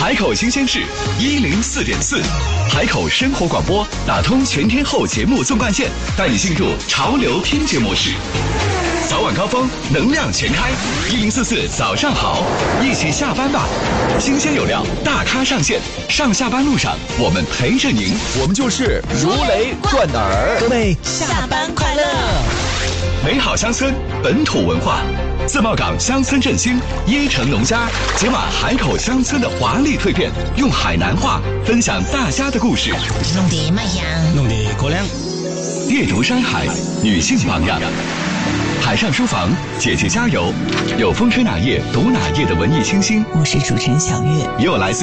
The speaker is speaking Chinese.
海口新鲜事104.4，海口生活广播打通全天候节目纵贯线，带你进入潮流听觉模式。早晚高峰，能量全开，1044早上好，一起下班吧。新鲜有料，大咖上线，上下班路上我们陪着您， 我们就是如雷贯耳。 各位下班快乐！ 美好乡村，本土文化，自贸港乡村振兴，椰城农家解码海口乡村的华丽蜕变，用海南话分享大家的故事， 弄得卖香， 弄得过凉。 阅读山海，女性榜样。海上书房，姐姐加油！有风吹哪页读哪页的文艺清新。 我是主持人小月， 也有来自